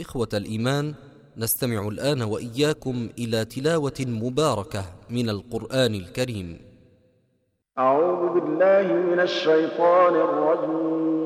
إخوة الإيمان، نستمع الآن وإياكم إلى تلاوة مباركة من القرآن الكريم. أعوذ بالله من الشيطان الرجيم